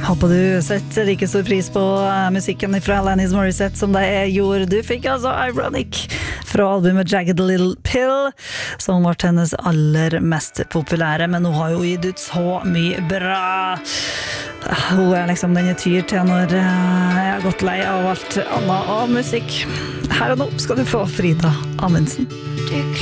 Håper du setter like stor pris på musikken fra Alanis Morissette som det jeg gjorde. Du fikk altså Ironic fra albumet Jagged Little Pill, som var hennes aller mest populære, men hun har jo gitt ut så mye bra. Hun liksom den jeg tyr til når jeg har gått lei av alt annet av musikk. Her og nå skal du få Frida Amundsen.